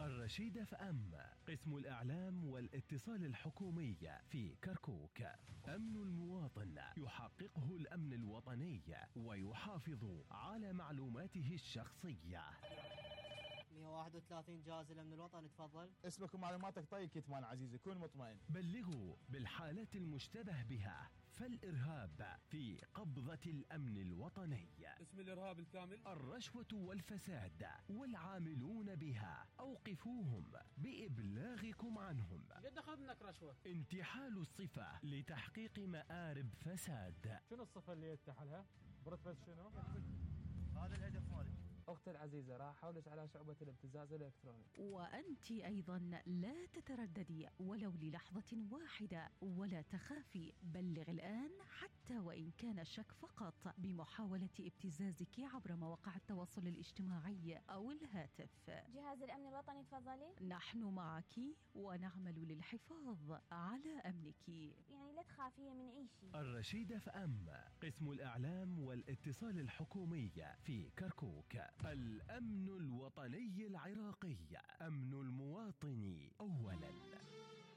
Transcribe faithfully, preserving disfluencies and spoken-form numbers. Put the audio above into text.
الرشيد اف ام، قسم الإعلام والاتصال الحكومي في كركوك. أمن المواطن يحققه الأمن الوطني ويحافظ على معلوماته الشخصية. مئة وواحد وثلاثين جهاز الأمن الوطني، تفضل. اسمك ومعلوماتك طيب كتمان عزيزي، كون مطمئن. بلغوا بالحالات المشتبه بها، فالإرهاب في قبضة الأمن الوطني. اسم الإرهاب الكامل: الرشوة والفساد والعاملون بها، أوقفوهم بإبلاغكم عنهم. قد أخذ منك رشوة. انتحال الصفة لتحقيق مآرب فساد. شنو الصفة اللي يتحلها؟ برتبة شنو؟ هذا الهدف مالك. أختي العزيزة، راح أحولش على شعبة الابتزاز الإلكتروني. وأنت أيضا لا تترددي ولو للحظة واحدة، ولا تخافي، بلغ الآن حتى وإن كان الشك فقط بمحاولة ابتزازك عبر مواقع التواصل الاجتماعي أو الهاتف. جهاز الأمن الوطني، تفضلي. نحن معك ونعمل للحفاظ على أمنك. يعني لا تخافي من أي شيء. الرشيد اف ام، قسم الإعلام والاتصال الحكومي في كركوك. الأمن الوطني العراقي، أمن المواطن أولاً.